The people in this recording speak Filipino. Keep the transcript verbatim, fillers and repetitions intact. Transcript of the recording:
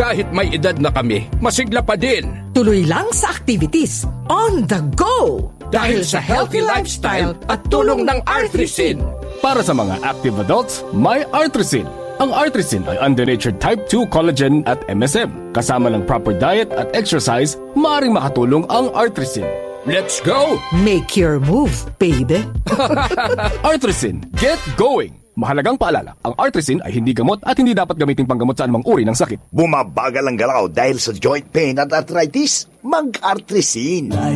kahit may edad na kami, masigla pa din. Tuloy lang sa activities. On the go! Dahil sa healthy lifestyle at tulong ng Artrisin. Para sa mga active adults, may Artrisin. Ang Artrisin ay undenatured type two collagen at M S M. Kasama ng proper diet at exercise, maaaring makatulong ang Artrisin. Let's go! Make your move, baby. Artrisin, get going! Mahalagang paalala, ang Artrisin ay hindi gamot at hindi dapat gamitin panggamot sa anumang uri ng sakit. Bumabagal ang galaw dahil sa joint pain at arthritis? Mag-Artrisin.